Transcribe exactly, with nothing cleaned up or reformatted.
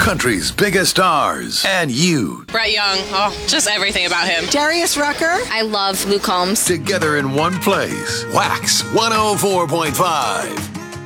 country's biggest stars, and you. Brett Young, oh, just everything about him. Darius Rucker. I love Luke Combs. Together in one place. Wax one oh four point five.